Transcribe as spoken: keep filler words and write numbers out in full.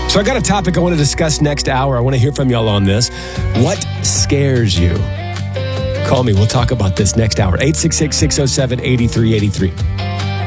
So I got a topic I want to discuss next hour. I want to hear from y'all on this. What scares you? Call me. We'll talk about this next hour. eight six six, six oh seven, eight three eight three.